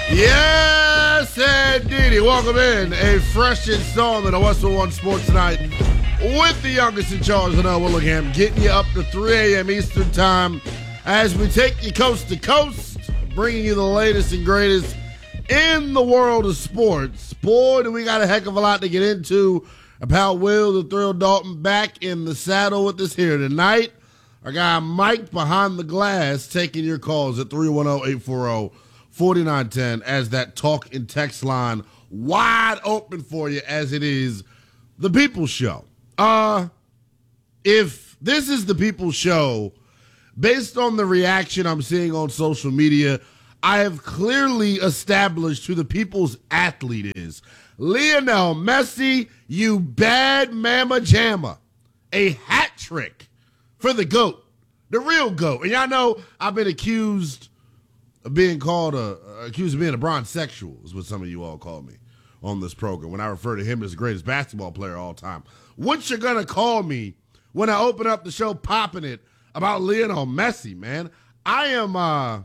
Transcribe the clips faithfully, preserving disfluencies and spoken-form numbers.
Yes, indeed. Welcome in a fresh installment of Westwood One Sports Tonight with the youngest in charge, Noah Willingham, getting you up to three a.m. Eastern Time as we take you coast to coast, bringing you the latest and greatest in the world of sports. Boy, do we got a heck of a lot to get into about Will the Thrill Dalton back in the saddle with us here tonight. Our guy Mike behind the glass taking your calls at three one zero, eight four zero, four nine one zero as that talk and text line wide open for you as it is the People's Show. Uh, if this is the People's Show, based on the reaction I'm seeing on social media, I have clearly established who the people's athlete is. Lionel Messi, you bad mama jamma. A hat trick for the GOAT, the real GOAT. And y'all know I've been accused of being called a, accused of being a bronzexual, is what some of you all call me on this program when I refer to him as the greatest basketball player of all time. What you gonna call me when I open up the show popping it about Lionel Messi, man? I am uh,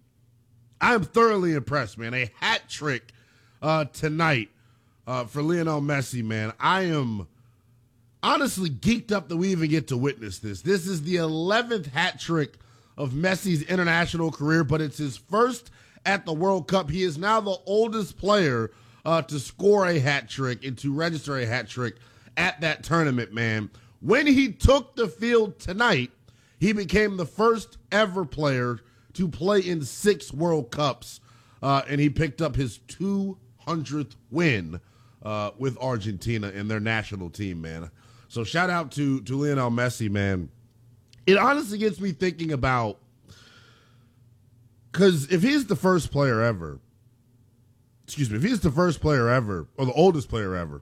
I am thoroughly impressed, man. A hat trick uh, tonight uh, for Lionel Messi, man. I am honestly geeked up that we even get to witness this. This is the eleventh hat trick of Messi's international career, but it's his first at the World Cup. He is now the oldest player uh, to score a hat trick and to register a hat trick at that tournament, man. When he took the field tonight, he became the first ever player to play in six World Cups, uh, and he picked up his two hundredth win uh, with Argentina and their national team, man. So shout out to, to Lionel Messi, man. It honestly gets me thinking about, because if he's the first player ever, excuse me, if he's the first player ever, or the oldest player ever,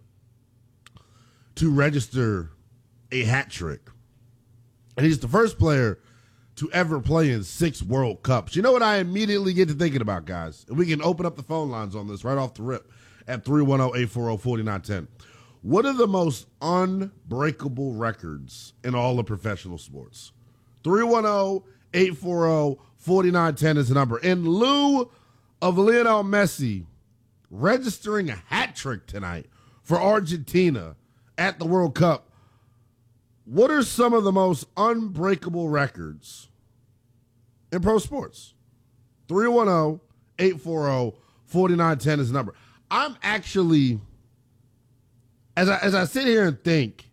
to register a hat trick, and he's the first player to ever play in six World Cups, you know what I immediately get to thinking about, guys? And we can open up the phone lines on this right off the rip at three one zero, eight four zero, four nine one zero. What are the most unbreakable records in all of professional sports? three one zero, eight four zero, four nine one zero is the number. In lieu of Lionel Messi registering a hat trick tonight for Argentina at the World Cup, what are some of the most unbreakable records in pro sports? three one zero, eight four zero, four nine one zero is the number. I'm actually... As I, as I sit here and think,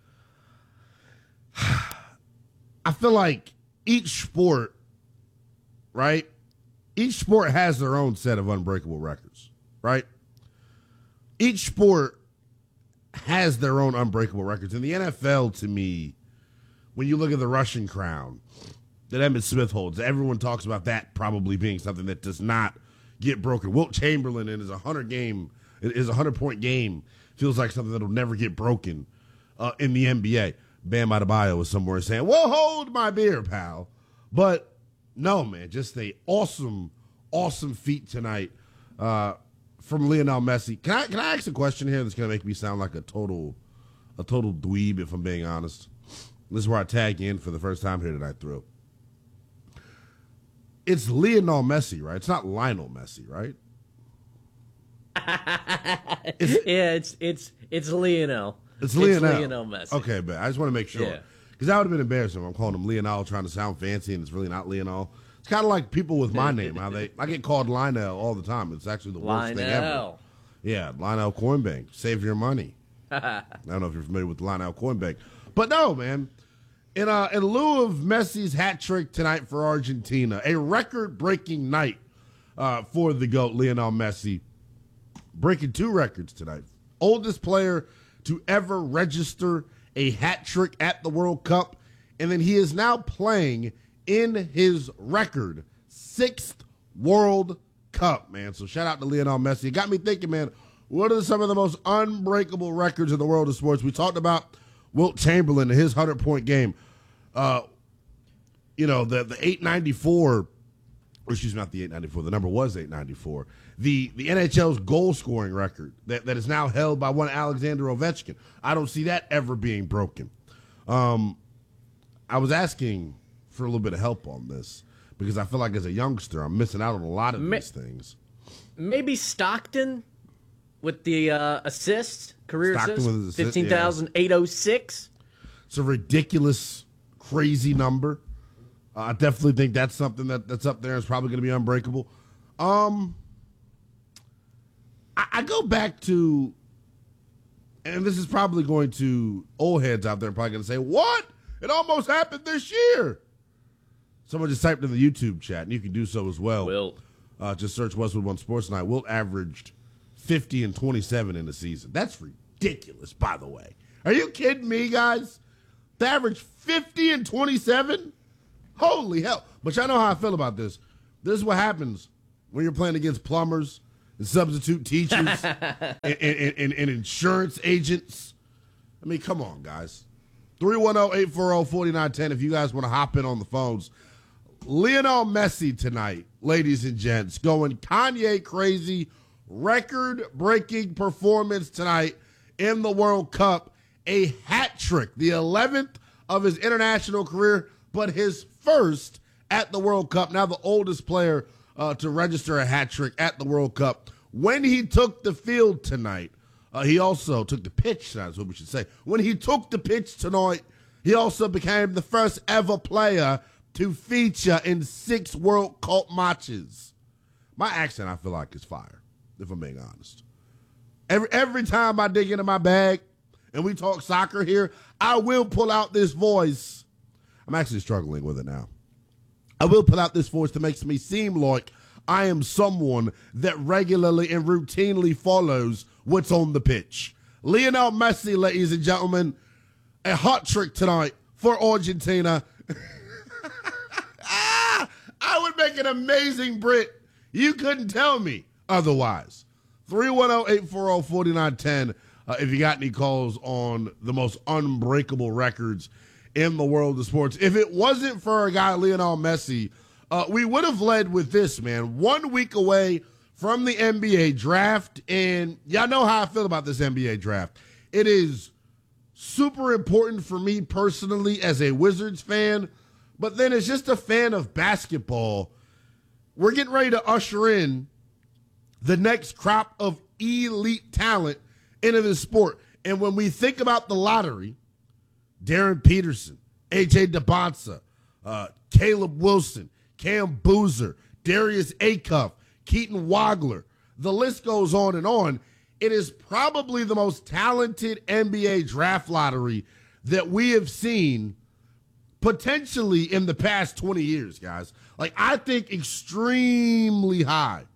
I feel like each sport, right? Each sport has their own set of unbreakable records, right? Each sport has their own unbreakable records. In the N F L, to me, when you look at the Russian crown that Emmitt Smith holds, everyone talks about that probably being something that does not get broken. Wilt Chamberlain in his one hundred game, is a one hundred point game, feels like something that'll never get broken uh, in the N B A. Bam Adebayo was somewhere saying, well, hold my beer, pal. But no, man, just a awesome, awesome feat tonight uh, from Lionel Messi. Can I can I ask a question here that's going to make me sound like a total a total dweeb, if I'm being honest? This is where I tag in for the first time here tonight, Thrill. It's Lionel Messi, right? It's not Lionel Messi, right? It's, yeah, it's it's it's Lionel. It's Lionel. It's Lionel Messi. Okay, but I just want to make sure. Because that would have been embarrassing if I'm calling him Lionel trying to sound fancy and it's really not Lionel. It's kind of like people with my name. How they I get called Lionel all the time. It's actually the worst Lionel. thing ever. Yeah, Lionel Coinbank. Save your money. I don't know if you're familiar with Lionel Coinbank. But no, man. In, uh, in lieu of Messi's hat trick tonight for Argentina, a record-breaking night uh, for the GOAT, Lionel Messi, breaking two records tonight. Oldest player to ever register a hat trick at the World Cup. And then he is now playing in his record sixth World Cup, man. So shout out to Lionel Messi. It got me thinking, man, what are some of the most unbreakable records in the world of sports? We talked about Wilt Chamberlain and his one hundred point game. Uh, you know, the, the eight ninety-four, or excuse me, not the eight ninety-four, the number was eight ninety-four. The the N H L's goal-scoring record that, that is now held by one Alexander Ovechkin. I don't see that ever being broken. Um, I was asking for a little bit of help on this because I feel like as a youngster, I'm missing out on a lot of Ma- these things. Maybe Stockton with the uh, assists, career Stockton assists, with his assist, fifteen thousand eight hundred six. It's a ridiculous, crazy number. Uh, I definitely think that's something that, that's up there. It's probably going to be unbreakable. Um, I, I go back to, and this is probably going to, old heads out there are probably going to say, what? It almost happened this year. Someone just typed in the YouTube chat, and you can do so as well. Wilt. Uh, just search Westwood One Sports Night. Wilt averaged fifty and twenty-seven in the season. That's ridiculous, by the way. Are you kidding me, guys? They averaged fifty and twenty-seven? Holy hell. But y'all know how I feel about this. This is what happens when you're playing against plumbers and substitute teachers and, and, and, and insurance agents. I mean, come on, guys. three one zero, eight four zero, four nine one zero if you guys want to hop in on the phones. Lionel Messi tonight, ladies and gents, going Kanye crazy, record-breaking performance tonight in the World Cup. A hat trick, the eleventh of his international career, but his first at the World Cup. Now the oldest player uh, to register a hat trick at the World Cup. When he took the field tonight, uh, he also took the pitch, that's what we should say. When he took the pitch tonight, he also became the first ever player to feature in six World Cup matches. My accent, I feel like, is fire, if I'm being honest. Every, every time I dig into my bag, and we talk soccer here, I will pull out this voice. I'm actually struggling with it now. I will pull out this voice that makes me seem like I am someone that regularly and routinely follows what's on the pitch. Lionel Messi, ladies and gentlemen, a hot trick tonight for Argentina. ah, I would make an amazing Brit. You couldn't tell me otherwise. three one zero, eight four zero, four nine one zero Uh, if you got any calls on the most unbreakable records in the world of sports. If it wasn't for a guy, Lionel Messi, uh, we would have led with this, man. One week away from the N B A draft, and y'all know how I feel about this N B A draft. It is super important for me personally as a Wizards fan, but then as just a fan of basketball, we're getting ready to usher in the next crop of elite talent into the sport. And when we think about the lottery, Darren Peterson, A J DeBonsa, uh, Caleb Wilson, Cam Boozer, Darius Acuff, Keaton Wagler, the list goes on and on. It is probably the most talented N B A draft lottery that we have seen potentially in the past twenty years, guys. Like, I think extremely high.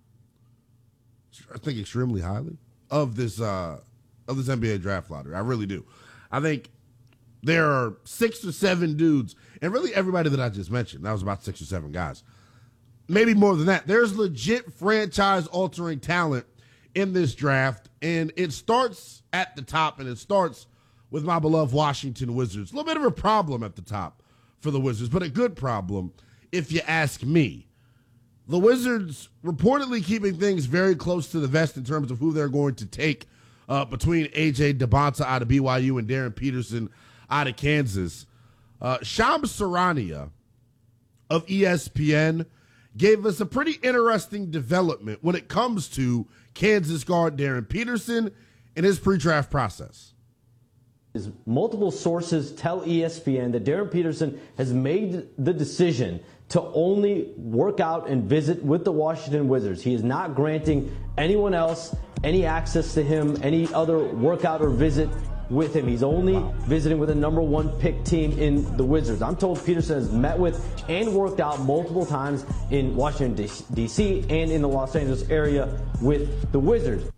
I think extremely highly of this uh, of this N B A draft lottery. I really do. I think there are six or seven dudes, and really everybody that I just mentioned, that was about six or seven guys. Maybe more than that. There's legit franchise-altering talent in this draft, and it starts at the top, and it starts with my beloved Washington Wizards. A little bit of a problem at the top for the Wizards, but a good problem if you ask me. The Wizards reportedly keeping things very close to the vest in terms of who they're going to take uh, between A J DeBonsa out of B Y U and Darren Peterson out of Kansas. Uh, Shams Charania of E S P N gave us a pretty interesting development when it comes to Kansas guard Darren Peterson and his pre-draft process. Multiple sources tell E S P N that Darren Peterson has made the decision to only work out and visit with the Washington Wizards. He is not granting anyone else any access to him, any other workout or visit with him. He's only visiting with the number one pick team in the Wizards. I'm told Peterson has met with and worked out multiple times in Washington, D C and in the Los Angeles area with the Wizards.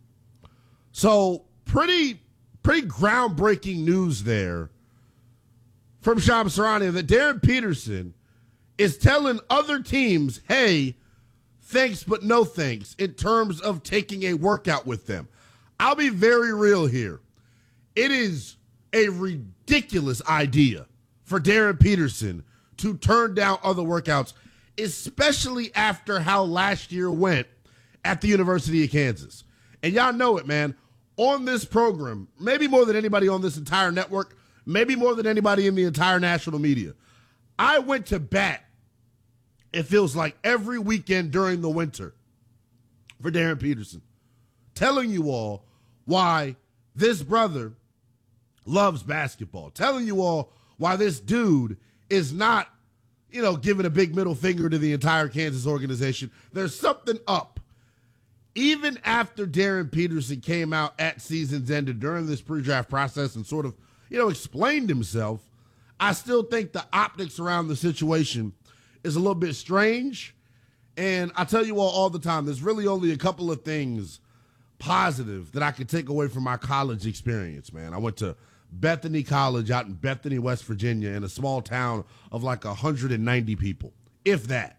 So pretty, pretty groundbreaking news there from Shams Charania that Darren Peterson is telling other teams, hey, thanks but no thanks in terms of taking a workout with them. I'll be very real here. It is a ridiculous idea for Darren Peterson to turn down other workouts, especially after how last year went at the University of Kansas. And y'all know it, man. On this program, maybe more than anybody on this entire network, maybe more than anybody in the entire national media, I went to bat, it feels like, every weekend during the winter for Darren Peterson, telling you all why this brother loves basketball, telling you all why this dude is not, you know, giving a big middle finger to the entire Kansas organization. There's something up. Even after Darren Peterson came out at season's end during this pre-draft process and sort of, you know, explained himself, I still think the optics around the situation is a little bit strange. And I tell you all all the time, there's really only a couple of things positive that I could take away from my college experience, man. I went to Bethany College out in Bethany, West Virginia, in a small town of like one hundred ninety people, if that.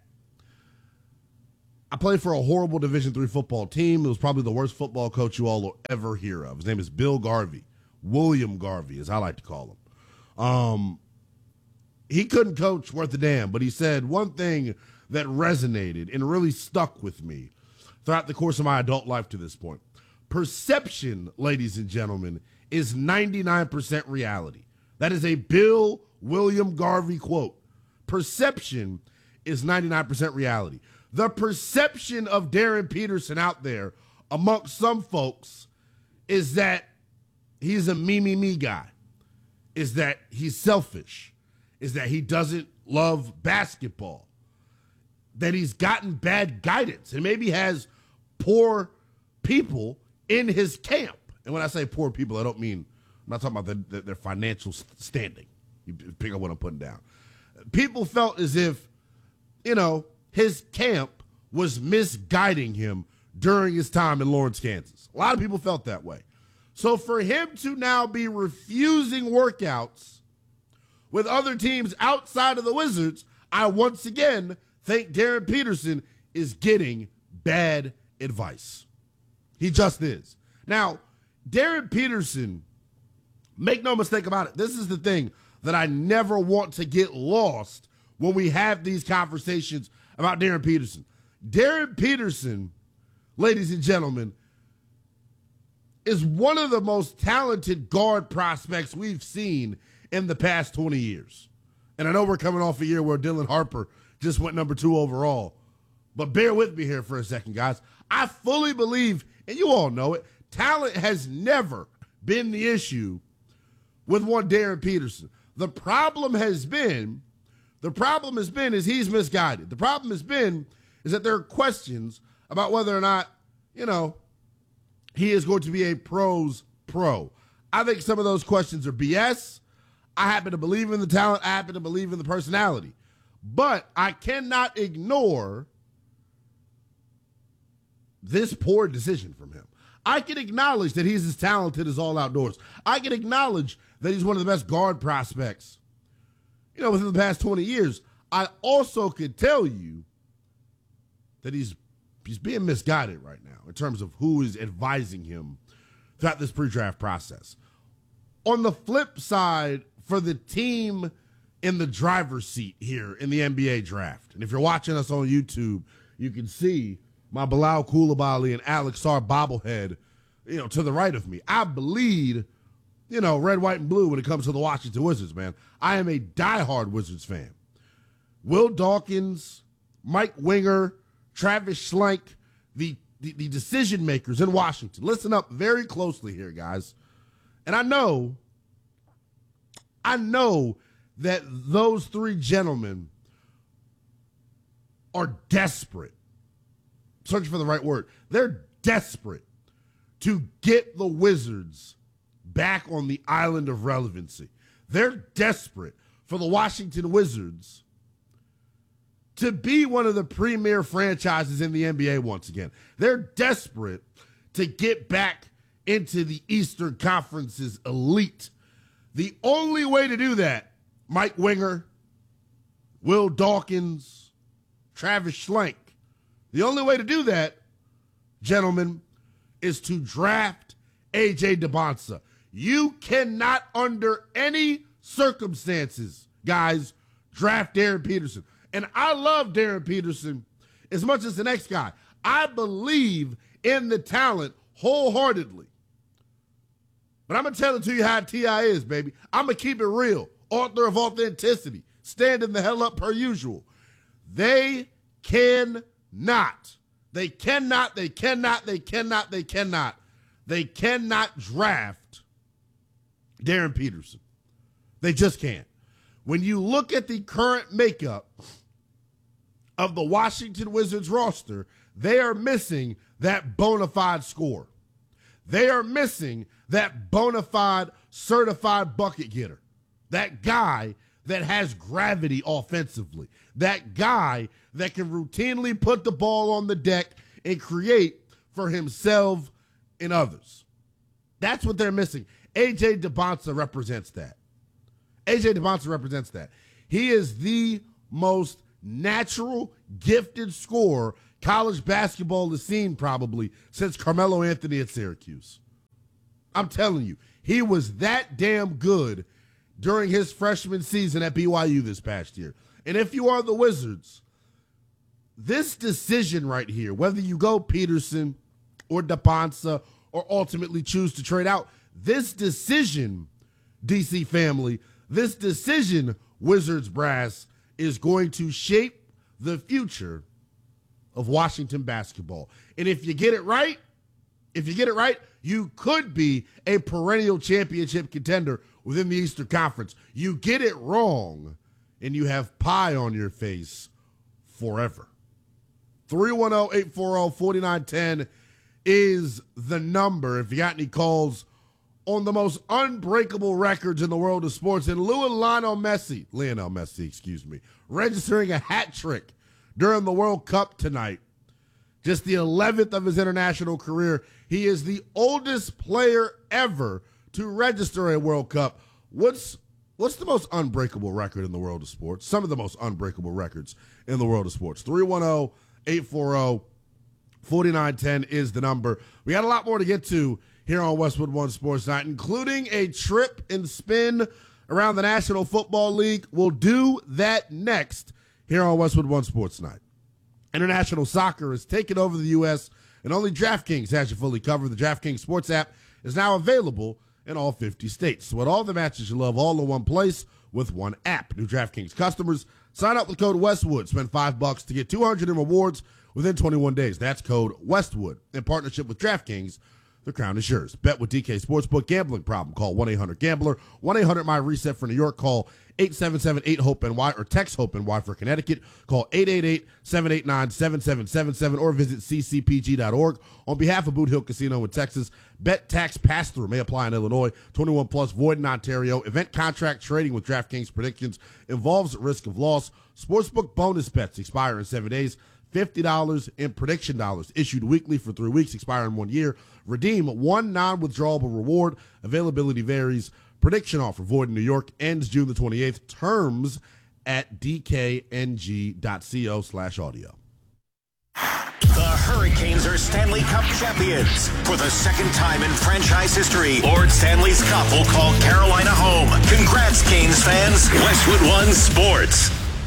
I played for a horrible Division three football team. It was probably the worst football coach you all will ever hear of. His name is Bill Garvey, William Garvey, as I like to call him. Um, he couldn't coach worth a damn, but he said one thing that resonated and really stuck with me throughout the course of my adult life to this point. Perception, ladies and gentlemen, is ninety-nine percent reality. That is a Bill William Garvey quote. Perception is ninety-nine percent reality. The perception of Darren Peterson out there amongst some folks is that he's a me, me, me guy, is that he's selfish, is that he doesn't love basketball, that he's gotten bad guidance and maybe has poor people in his camp. And when I say poor people, I don't mean, I'm not talking about their, their financial standing. You pick up what I'm putting down. People felt as if, you know, his camp was misguiding him during his time in Lawrence, Kansas. A lot of people felt that way. So for him to now be refusing workouts with other teams outside of the Wizards, I once again think Darren Peterson is getting bad advice. He just is. Now, Darren Peterson, make no mistake about it, this is the thing that I never want to get lost when we have these conversations about Darren Peterson. Darren Peterson, ladies and gentlemen, is one of the most talented guard prospects we've seen in the past twenty years. And I know we're coming off a year where Dylan Harper just went number two overall. But bear with me here for a second, guys. I fully believe, and you all know it, talent has never been the issue with one Darren Peterson. The problem has been, the problem has been is he's misguided. The problem has been is that there are questions about whether or not, you know, he is going to be a pros pro. I think some of those questions are B S. I happen to believe in the talent. I happen to believe in the personality. But I cannot ignore this poor decision from him. I can acknowledge that he's as talented as all outdoors. I can acknowledge that he's one of the best guard prospects, you know, within the past twenty years. I also could tell you that he's he's being misguided right now in terms of who is advising him throughout this pre-draft process. On the flip side, for the team in the driver's seat here in the N B A draft, and if you're watching us on YouTube, you can see my Bilal Coulibaly and Alex Sarr bobblehead, you know, to the right of me. I bleed, you know, red, white, and blue when it comes to the Washington Wizards, man. I am a diehard Wizards fan. Will Dawkins, Mike Winger, Travis Schlenk, the, the, the decision makers in Washington. Listen up very closely here, guys. And I know, I know that those three gentlemen are desperate. Searching for the right word. They're desperate to get the Wizards back on the island of relevancy. They're desperate for the Washington Wizards to be one of the premier franchises in the N B A once again. They're desperate to get back into the Eastern Conference's elite. The only way to do that, Mike Winger, Will Dawkins, Travis Schlenk, the only way to do that, gentlemen, is to draft A J DeBonsa. You cannot, under any circumstances, guys, draft Darren Peterson. And I love Darren Peterson as much as the next guy. I believe in the talent wholeheartedly. But I'm going to tell it to you how T I is, baby. I'm going to keep it real. Author of authenticity. Standing the hell up per usual. They cannot They cannot, they cannot, they cannot, they cannot, they cannot draft Darren Peterson. They just can't. When you look at the current makeup of the Washington Wizards roster, they are missing that bona fide scorer. They are missing that bona fide certified bucket getter. That guy that has gravity offensively. That guy that can routinely put the ball on the deck and create for himself and others. That's what they're missing. A J Dybantsa represents that. A J Dybantsa represents that. He is the most natural, gifted scorer college basketball has seen probably since Carmelo Anthony at Syracuse. I'm telling you, he was that damn good during his freshman season at B Y U this past year. And if you are the Wizards, this decision right here, whether you go Peterson or Dybantsa or ultimately choose to trade out, this decision, D C family, this decision, Wizards brass, is going to shape the future of Washington basketball. And if you get it right, if you get it right, you could be a perennial championship contender within the Eastern Conference. You get it wrong, and you have pie on your face forever. three one zero, eight four zero, four nine one zero is the number if you got any calls on the most unbreakable records in the world of sports. And Lou and Lionel Messi, Lionel Messi, excuse me, registering a hat trick during the World Cup tonight. Just the eleventh of his international career. He is the oldest player ever to register a World Cup. What's what's the most unbreakable record in the world of sports? Some of the most unbreakable records in the world of sports. three one zero, eight four zero, four nine one zero is the number. We got a lot more to get to here on Westwood One Sports Night, including a trip and spin around the National Football League. We'll do that next here on Westwood One Sports Night. International soccer is taking over the U S, and only DraftKings has you fully covered. The DraftKings Sports app is now available in all fifty states. So with all the matches you love all in one place with one app. New DraftKings customers, sign up with code Westwood. Spend five bucks to get two hundred in rewards within twenty-one days. That's code Westwood. In partnership with DraftKings, the crown is yours. Bet with D K Sportsbook. Gambling problem? Call one eight hundred gambler. one eight hundred my reset for New York. Call eight seven seven eight hope N Y or text HOPE-NY for Connecticut. Call eight eight eight, seven eight nine, seven seven seven seven or visit c c p g dot org. On behalf of Boot Hill Casino in Texas, bet tax pass-through may apply in Illinois. twenty-one plus, void in Ontario. Event contract trading with DraftKings predictions involves risk of loss. Sportsbook bonus bets expire in seven days. fifty dollars in prediction dollars issued weekly for three weeks, expire in one year. Redeem one non-withdrawable reward. Availability varies. Prediction offer void in New York, ends June the twenty-eighth. Terms at d k n g dot co slash audio. The Hurricanes are Stanley Cup champions. For the second time in franchise history, Lord Stanley's Cup will call Carolina home. Congrats, Canes fans. Westwood One Sports.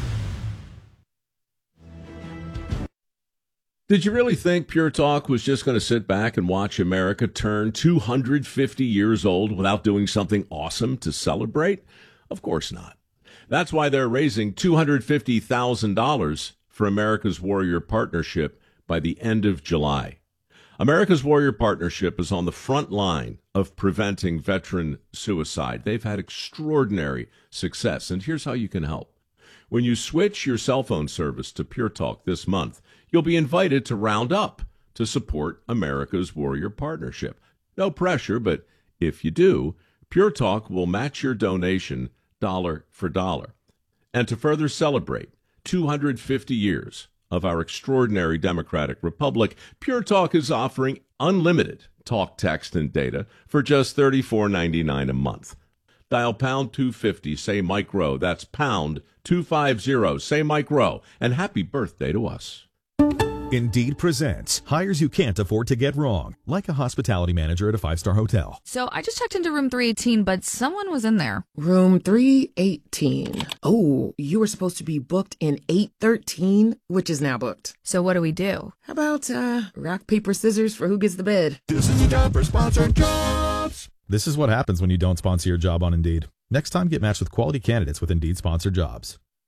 Did you really think Pure Talk was just going to sit back and watch America turn two hundred fifty years old without doing something awesome to celebrate? Of course not. That's why they're raising two hundred fifty thousand dollars for America's Warrior Partnership by the end of July. America's Warrior Partnership is on the front line of preventing veteran suicide. They've had extraordinary success, and here's how you can help. When you switch your cell phone service to Pure Talk this month, you'll be invited to round up to support America's Warrior Partnership. No pressure, but if you do, Pure Talk will match your donation dollar for dollar. And to further celebrate two hundred fifty years of our extraordinary democratic republic, Pure Talk is offering unlimited talk, text, and data for just thirty-four ninety-nine a month. Dial pound two fifty, say Mike Rowe. That's pound two fifty, say Mike Rowe. And happy birthday to us. Indeed presents hires you can't afford to get wrong, like a hospitality manager at a five-star hotel. So I just checked into room three eighteen, but someone was in there. Room three eighteen. Oh, you were supposed to be booked in eight thirteen, which is now booked. So what do we do? How about uh, rock, paper, scissors for who gets the bed? This is a job for sponsored jobs. This is what happens when you don't sponsor your job on Indeed. Next time, get matched with quality candidates with Indeed sponsored jobs.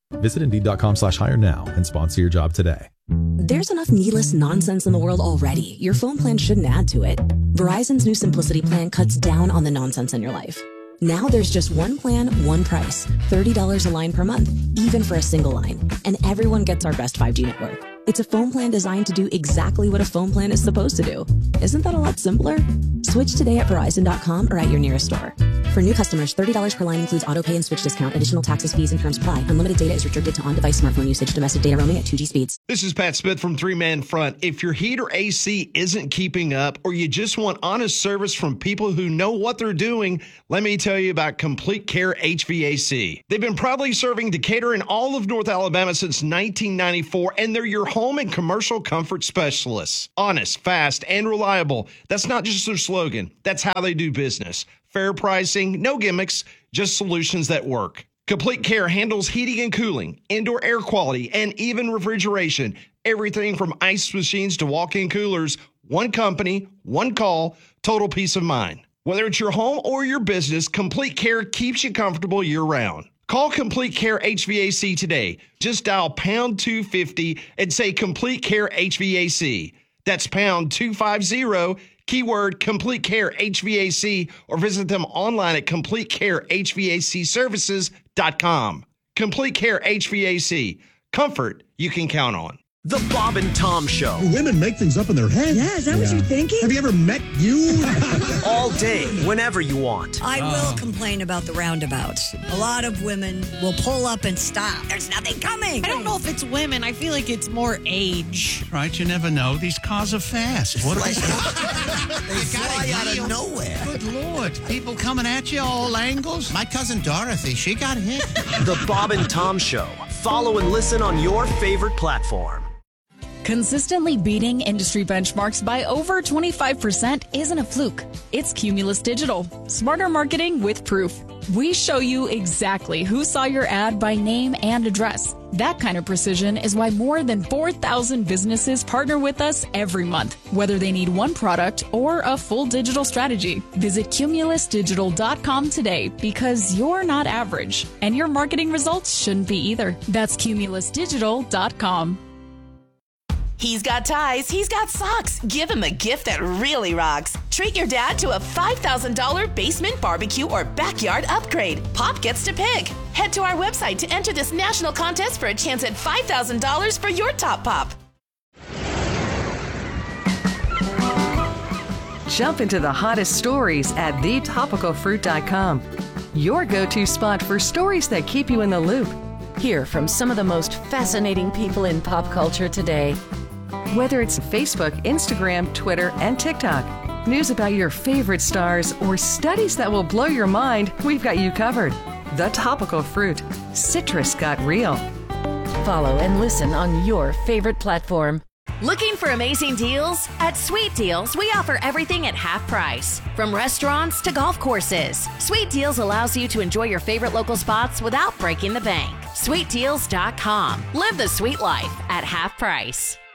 Visit Indeed.com slash hire now and sponsor your job today. There's enough needless nonsense in the world already. Your phone plan shouldn't add to it. Verizon's new Simplicity plan cuts down on the nonsense in your life. Now there's just one plan, one price, thirty dollars a line per month, even for a single line. And everyone gets our best five G network. It's a phone plan designed to do exactly what a phone plan is supposed to do. Isn't that a lot simpler? Switch today at Verizon dot com or at your nearest store. For new customers, thirty dollars per line includes auto pay and switch discount. Additional taxes, fees, and terms apply. Unlimited data is restricted to on-device smartphone usage. Domestic data roaming at two G speeds. This is Pat Smith from Three Man Front. If your heat or A C isn't keeping up, or you just want honest service from people who know what they're doing, let me tell you about Complete Care H V A C. They've been proudly serving Decatur and all of North Alabama since nineteen ninety-four, and they're your home and commercial comfort specialists. Honest, fast, and reliable. That's not just their slogan. That's how they do business. Fair pricing, no gimmicks, just solutions that work. Complete Care handles heating and cooling, indoor air quality, and even refrigeration. Everything from ice machines to walk-in coolers. One company, one call, total peace of mind. Whether it's your home or your business, Complete Care keeps you comfortable year-round. Call Complete Care H V A C today. Just dial pound two fifty and say Complete Care H V A C. That's pound two fifty, keyword Complete Care H V A C, or visit them online at complete care h v a c services dot com. Complete Care H V A C. Comfort you can count on. The Bob and Tom Show. Women make things up in their head. Yeah, is that yeah. what you're thinking? Have you ever met you? All day, whenever you want. I oh. will complain about the roundabouts. A lot of women will pull up and stop. There's nothing coming. I don't know if it's women. I feel like it's more age. Right, you never know. These cars are fast. What like, they they fly out of nowhere. Good Lord. People coming at you all angles. My cousin Dorothy, she got hit. The Bob and Tom Show. Follow and listen on your favorite platform. Consistently beating industry benchmarks by over twenty-five percent isn't a fluke. It's Cumulus Digital. Smarter marketing with proof. We show you exactly who saw your ad by name and address. That kind of precision is why more than four thousand businesses partner with us every month, whether they need one product or a full digital strategy. Visit cumulus digital dot com today, because you're not average, and your marketing results shouldn't be either. That's cumulus digital dot com. He's got ties, he's got socks. Give him a gift that really rocks. Treat your dad to a five thousand dollars basement barbecue or backyard upgrade. Pop gets to pick. Head to our website to enter this national contest for a chance at five thousand dollars for your top pop. Jump into the hottest stories at the topical fruit dot com. Your go-to spot for stories that keep you in the loop. Hear from some of the most fascinating people in pop culture today. Whether it's Facebook, Instagram, Twitter, and TikTok, news about your favorite stars, or studies that will blow your mind, we've got you covered. The Topical Fruit. Citrus got real. Follow and listen on your favorite platform. Looking for amazing deals? At Sweet Deals, we offer everything at half price. From restaurants to golf courses, Sweet Deals allows you to enjoy your favorite local spots without breaking the bank. sweet deals dot com. Live the sweet life at half price.